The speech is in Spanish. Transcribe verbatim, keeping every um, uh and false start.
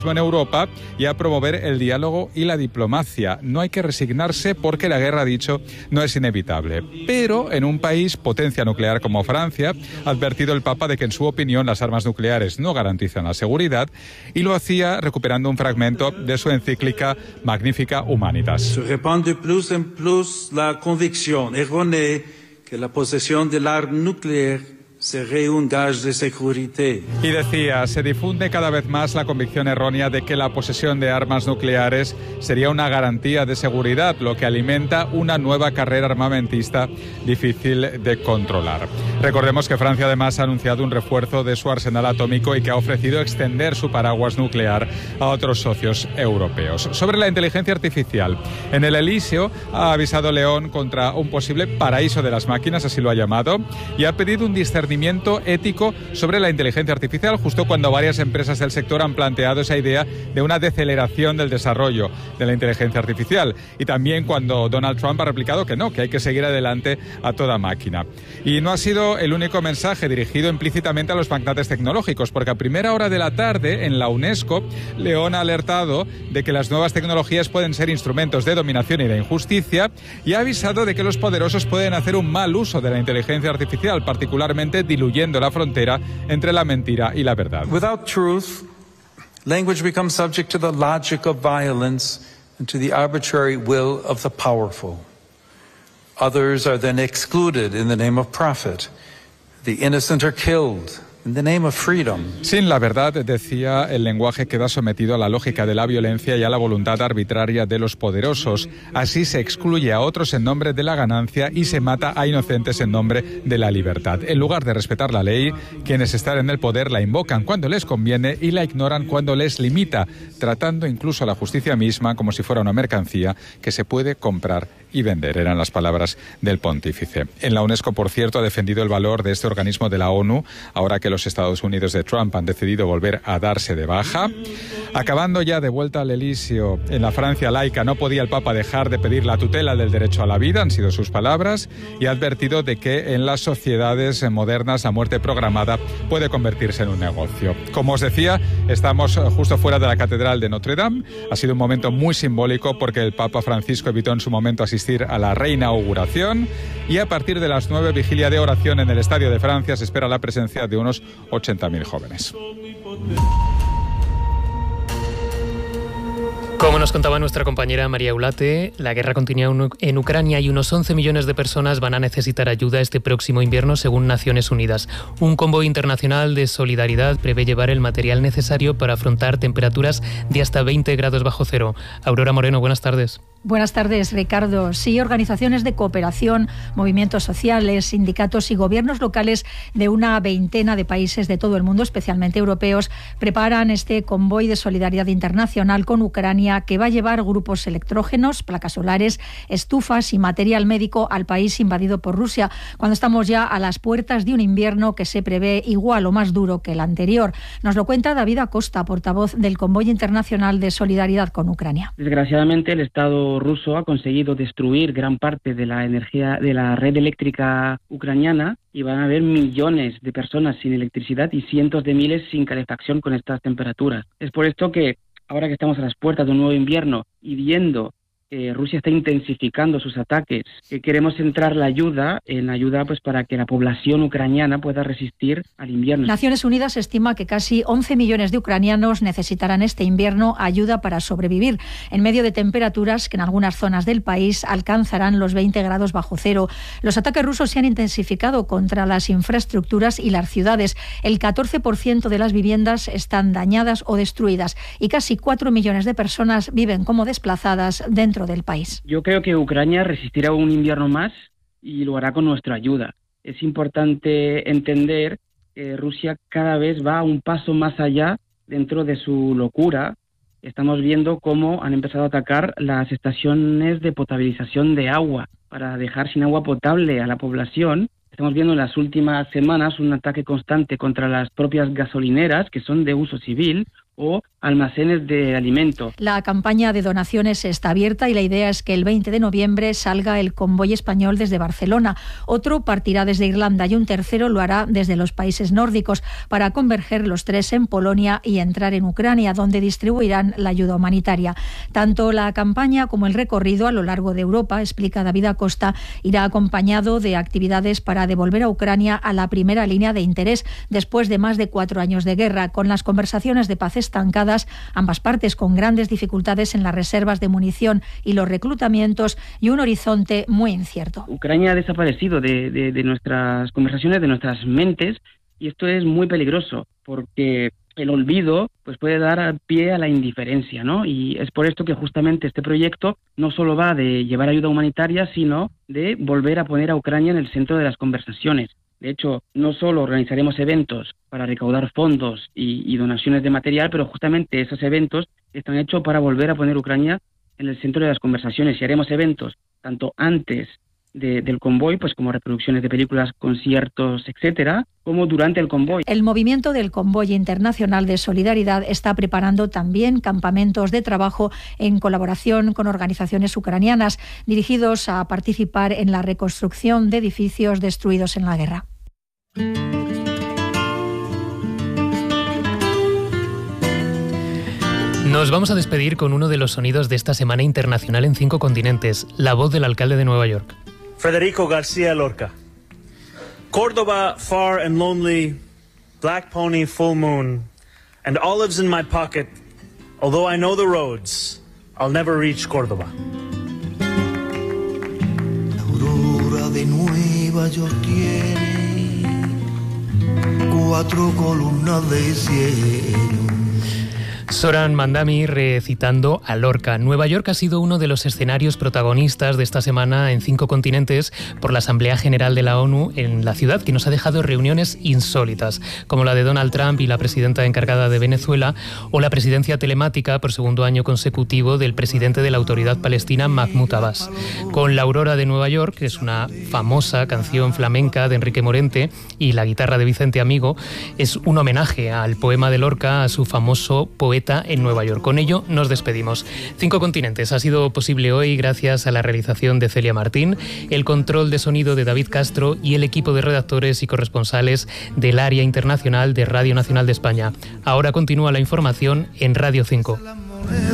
en Europa y a promover el diálogo y la diplomacia. No hay que resignarse porque la guerra, ha dicho, no es inevitable. Pero en un país potencia nuclear como Francia, ha advertido el Papa de que en su opinión las armas nucleares no garantizan la seguridad, y lo hacía recuperando un fragmento de su encíclica Magnificat Humanitas. Se répand de plus en plus la convicción errónea que la posesión del arma nuclear sería un gage de seguridad. Y decía, se difunde cada vez más la convicción errónea de que la posesión de armas nucleares sería una garantía de seguridad, lo que alimenta una nueva carrera armamentista difícil de controlar. Recordemos que Francia además ha anunciado un refuerzo de su arsenal atómico y que ha ofrecido extender su paraguas nuclear a otros socios europeos. Sobre la inteligencia artificial, en el Elíseo ha avisado León contra un posible paraíso de las máquinas, así lo ha llamado, y ha pedido un discernimiento ético sobre la inteligencia artificial, justo cuando varias empresas del sector han planteado esa idea de una deceleración del desarrollo de la inteligencia artificial, y también cuando Donald Trump ha replicado que no, que hay que seguir adelante a toda máquina. Y no ha sido el único mensaje dirigido implícitamente a los magnates tecnológicos, porque a primera hora de la tarde en la UNESCO, León ha alertado de que las nuevas tecnologías pueden ser instrumentos de dominación y de injusticia, y ha avisado de que los poderosos pueden hacer un mal uso de la inteligencia artificial, particularmente diluyendo la frontera entre la mentira y la verdad. Without truth, language becomes subject to the logic of violence and to the arbitrary will of the powerful. Others are then excluded in the name of profit. The innocent are killed in the name of freedom. Sin la verdad, decía, el lenguaje queda sometido a la lógica de la violencia y a la voluntad arbitraria de los poderosos. Así se excluye a otros en nombre de la ganancia y se mata a inocentes en nombre de la libertad. En lugar de respetar la ley, quienes están en el poder la invocan cuando les conviene y la ignoran cuando les limita, tratando incluso a la justicia misma como si fuera una mercancía que se puede comprar y vender. Eran las palabras del pontífice. En la UNESCO, por cierto, ha defendido el valor de este organismo de la ONU, ahora que los Estados Unidos de Trump han decidido volver a darse de baja. Acabando ya de vuelta al Elíseo, en la Francia laica no podía el Papa dejar de pedir la tutela del derecho a la vida, han sido sus palabras, y ha advertido de que en las sociedades modernas la muerte programada puede convertirse en un negocio. Como os decía, estamos justo fuera de la Catedral de Notre Dame. Ha sido un momento muy simbólico porque el Papa Francisco evitó en su momento asistir a la reinauguración, y a partir de las nueve, vigilia de oración en el Estadio de Francia, se espera la presencia de unos ochenta mil jóvenes. Como nos contaba nuestra compañera María Ulate, la guerra continúa en Ucrania y unos once millones de personas van a necesitar ayuda este próximo invierno, según Naciones Unidas. Un convoy internacional de solidaridad prevé llevar el material necesario para afrontar temperaturas de hasta veinte grados bajo cero. Aurora Moreno, buenas tardes. Buenas tardes, Ricardo. Sí, organizaciones de cooperación, movimientos sociales, sindicatos y gobiernos locales de una veintena de países de todo el mundo, especialmente europeos, preparan este convoy de solidaridad internacional con Ucrania, que va a llevar grupos electrógenos, placas solares, estufas y material médico al país invadido por Rusia, cuando estamos ya a las puertas de un invierno que se prevé igual o más duro que el anterior. Nos lo cuenta David Acosta, portavoz del convoy internacional de solidaridad con Ucrania. Desgraciadamente, el Estado ruso ha conseguido destruir gran parte de la energía de la red eléctrica ucraniana y van a haber millones de personas sin electricidad y cientos de miles sin calefacción con estas temperaturas. Es por esto que ahora que estamos a las puertas de un nuevo invierno y viendo que Rusia está intensificando sus ataques, que queremos centrar la ayuda en ayuda pues para que la población ucraniana pueda resistir al invierno. Naciones Unidas estima que casi once millones de ucranianos necesitarán este invierno ayuda para sobrevivir, en medio de temperaturas que en algunas zonas del país alcanzarán los veinte grados bajo cero. Los ataques rusos se han intensificado contra las infraestructuras y las ciudades. El catorce por ciento de las viviendas están dañadas o destruidas y casi cuatro millones de personas viven como desplazadas dentro del país. Yo creo que Ucrania resistirá un invierno más y lo hará con nuestra ayuda. Es importante entender que Rusia cada vez va un paso más allá dentro de su locura. Estamos viendo cómo han empezado a atacar las estaciones de potabilización de agua para dejar sin agua potable a la población. Estamos viendo en las últimas semanas un ataque constante contra las propias gasolineras, que son de uso civil, o almacenes de alimento. La campaña de donaciones está abierta y la idea es que el veinte de noviembre salga el convoy español desde Barcelona. Otro partirá desde Irlanda y un tercero lo hará desde los países nórdicos para converger los tres en Polonia y entrar en Ucrania, donde distribuirán la ayuda humanitaria. Tanto la campaña como el recorrido a lo largo de Europa, explica David Acosta, irá acompañado de actividades para devolver a Ucrania a la primera línea de interés después de más de cuatro años de guerra, con las conversaciones de paz estancadas, ambas partes con grandes dificultades en las reservas de munición y los reclutamientos y un horizonte muy incierto. Ucrania ha desaparecido de, de, de nuestras conversaciones, de nuestras mentes, y esto es muy peligroso porque el olvido pues puede dar pie a la indiferencia, ¿no? Y es por esto que justamente este proyecto no solo va de llevar ayuda humanitaria, sino de volver a poner a Ucrania en el centro de las conversaciones. De hecho, no solo organizaremos eventos para recaudar fondos y, y donaciones de material, pero justamente esos eventos están hechos para volver a poner Ucrania en el centro de las conversaciones. Y haremos eventos tanto antes de, del convoy, pues como reproducciones de películas, conciertos, etcétera, como durante el convoy. El movimiento del Convoy Internacional de Solidaridad está preparando también campamentos de trabajo en colaboración con organizaciones ucranianas dirigidos a participar en la reconstrucción de edificios destruidos en la guerra. Nos vamos a despedir con uno de los sonidos de esta Semana Internacional en cinco continentes, la voz del alcalde de Nueva York. Federico García Lorca. Córdoba, far and lonely, black pony, full moon, and olives in my pocket. Although I know the roads, I'll never reach Córdoba. La aurora de Nueva York tiene cuatro columnas de cielo. Zoran Mandami recitando a Lorca. Nueva York ha sido uno de los escenarios protagonistas de esta semana en cinco continentes por la Asamblea General de la ONU en la ciudad, que nos ha dejado reuniones insólitas, como la de Donald Trump y la presidenta encargada de Venezuela, o la presidencia telemática por segundo año consecutivo del presidente de la Autoridad Palestina, Mahmoud Abbas. Con La Aurora de Nueva York, que es una famosa canción flamenca de Enrique Morente, y la guitarra de Vicente Amigo, es un homenaje al poema de Lorca, a su famoso poeta en Nueva York. Con ello nos despedimos. Cinco continentes ha sido posible hoy gracias a la realización de Celia Martín, el control de sonido de David Castro y el equipo de redactores y corresponsales del área internacional de Radio Nacional de España. Ahora continúa la información en Radio cinco.